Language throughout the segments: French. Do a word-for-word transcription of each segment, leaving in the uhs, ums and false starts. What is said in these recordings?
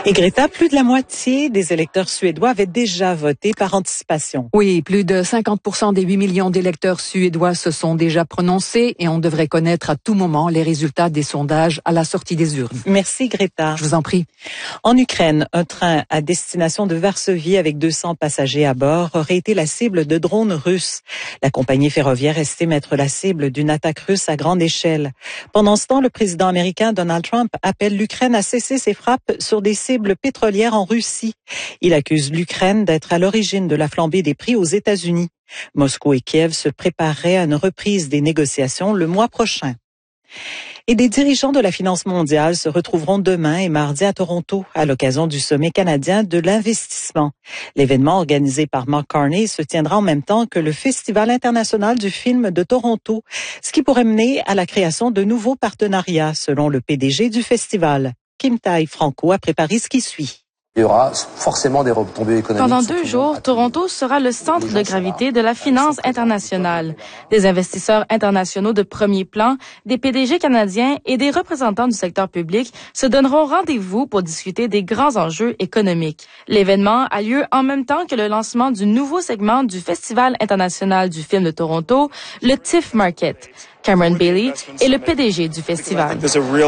Et Greta, plus de la moitié des électeurs suédois avaient déjà voté par anticipation. Oui, plus de cinquante pour cent des huit millions d'électeurs suédois se sont déjà prononcés et on devrait connaître à tout moment les résultats des sondages à la sortie des urnes. Merci Greta. Je vous en prie. En Ukraine, un train à destination de Varsovie avec deux cents passagers à bord aurait été la cible de drones russes. La compagnie ferroviaire estime être la cible d'une attaque russe à grande échelle. Pendant ce temps, le président américain Donald Trump appelle l'Ukraine à cesser ses frappes sur des cibles pétrolières en Russie. Il accuse l'Ukraine d'être à l'origine de la flambée des prix aux États-Unis. Moscou et Kiev se prépareraient à une reprise des négociations le mois prochain. Et des dirigeants de la finance mondiale se retrouveront demain et mardi à Toronto à l'occasion du sommet canadien de l'investissement. L'événement organisé par Mark Carney se tiendra en même temps que le Festival international du film de Toronto, ce qui pourrait mener à la création de nouveaux partenariats, selon le P D G du festival. Kim Tai-Franco a préparé ce qui suit. Il y aura forcément des retombées économiques. Pendant deux jours, Toronto sera le centre de gravité de la finance internationale. Des investisseurs internationaux de premier plan, des P D G canadiens et des représentants du secteur public se donneront rendez-vous pour discuter des grands enjeux économiques. L'événement a lieu en même temps que le lancement du nouveau segment du Festival international du film de Toronto, le TIFF Market. Cameron Bailey est le P D G du festival.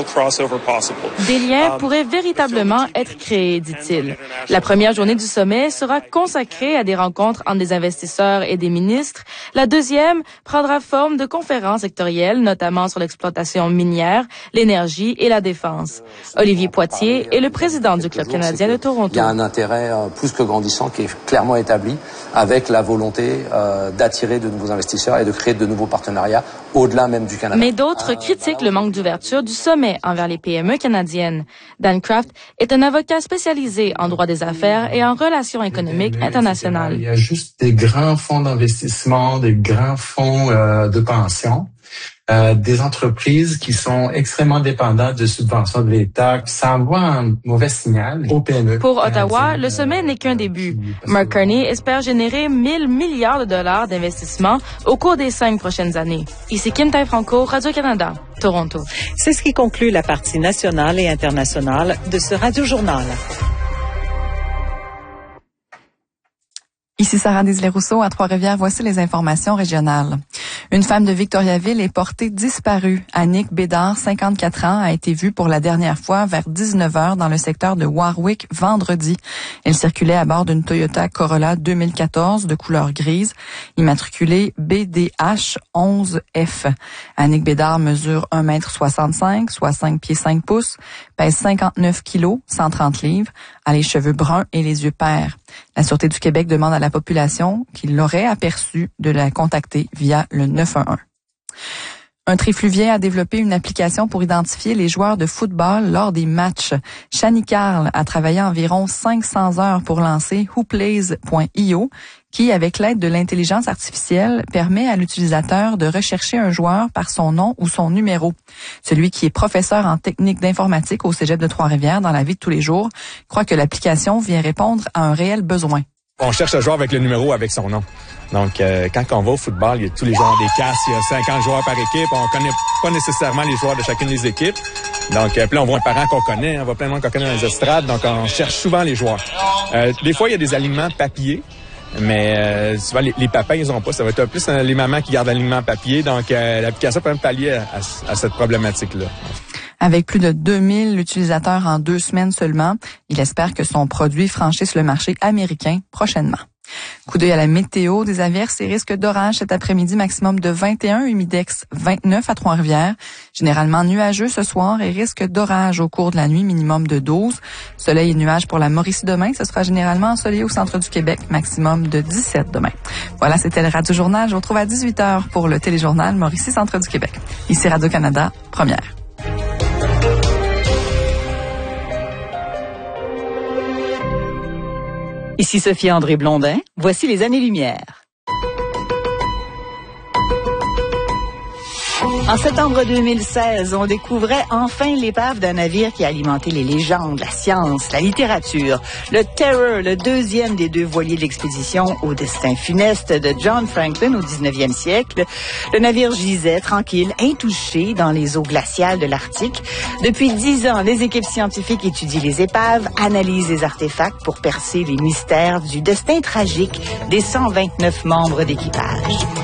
Des liens pourraient véritablement être créés, dit-il. La première journée du sommet sera consacrée à des rencontres entre des investisseurs et des ministres. La deuxième prendra forme de conférences sectorielles, notamment sur l'exploitation minière, l'énergie et la défense. Olivier Poitier est le président du Club canadien de Toronto. Il y a un intérêt euh, plus que grandissant qui est clairement établi avec la volonté euh, d'attirer de nouveaux investisseurs et de créer de nouveaux partenariats au-delà même du Canada. Mais d'autres critiquent le manque d'ouverture du sommet envers les P M E canadiennes. Dan Craft est un avocat spécialisé en droit des affaires et en relations économiques internationales. Il y a juste des grands fonds d'investissement, des grands fonds euh, de pension. Euh, des entreprises qui sont extrêmement dépendantes de subventions de l'État. Ça envoie un mauvais signal aux P M E. Pour Ottawa, le sommet n'est qu'un début. Mark Carney espère générer mille milliards de dollars d'investissement au cours des cinq prochaines années. Ici Kim Tai-Franco, Radio-Canada, Toronto. C'est ce qui conclut la partie nationale et internationale de ce Radio-Journal. Ici Sarah Desley-Rousseau à Trois-Rivières. Voici les informations régionales. Une femme de Victoriaville est portée disparue. Annick Bédard, cinquante-quatre ans, a été vue pour la dernière fois vers dix-neuf heures dans le secteur de Warwick vendredi. Elle circulait à bord d'une Toyota Corolla deux mille quatorze de couleur grise, immatriculée B D H onze F. Annick Bédard mesure un mètre soixante-cinq, soit cinq pieds cinq pouces, pèse cinquante-neuf kilos, cent trente livres, a les cheveux bruns et les yeux pairs. La Sûreté du Québec demande à la population qui l'aurait aperçue de la contacter via le neuf un un. Un trifluvien a développé une application pour identifier les joueurs de football lors des matchs. Shani Carl a travaillé environ cinq cents heures pour lancer whoplays point i o, qui, avec l'aide de l'intelligence artificielle, permet à l'utilisateur de rechercher un joueur par son nom ou son numéro. Celui qui est professeur en technique d'informatique au Cégep de Trois-Rivières dans la vie de tous les jours croit que l'application vient répondre à un réel besoin. On cherche le joueur avec le numéro, avec son nom. Donc, euh, quand on va au football, il y a tous les joueurs des casques, il y a cinquante joueurs par équipe. On connaît pas nécessairement les joueurs de chacune des équipes. Donc, euh, puis là, on voit un parent qu'on connaît, on voit plein de monde qu'on connaît dans les estrades. Donc, on cherche souvent les joueurs. Euh, des fois, il y a des alignements papier. Mais euh, souvent, les, les papas, ils ont pas. Ça va être plus euh, les mamans qui gardent l'alignement papier. Donc, euh, l'application peut même pallier à, à, à cette problématique-là. Avec plus de deux mille utilisateurs en deux semaines seulement, il espère que son produit franchisse le marché américain prochainement. Coup d'œil à la météo, des averses et risques d'orage cet après-midi, maximum de vingt et un, humidex vingt-neuf à Trois-Rivières. Généralement nuageux ce soir et risque d'orage au cours de la nuit, minimum de douze. Soleil et nuages pour la Mauricie demain. Ce sera généralement ensoleillé au centre du Québec, maximum de dix-sept demain. Voilà, c'était le Radio-Journal. Je vous retrouve à dix-huit heures pour le téléjournal Mauricie, centre du Québec. Ici Radio-Canada, première. Ici Sophie-André Blondin, voici les années-lumière. En septembre deux mille seize, on découvrait enfin l'épave d'un navire qui a alimenté les légendes, la science, la littérature. Le Terror, le deuxième des deux voiliers de l'expédition au destin funeste de John Franklin au dix-neuvième siècle. Le navire gisait tranquille, intouché dans les eaux glaciales de l'Arctique. Depuis dix ans, les équipes scientifiques étudient les épaves, analysent les artefacts pour percer les mystères du destin tragique des cent vingt-neuf membres d'équipage.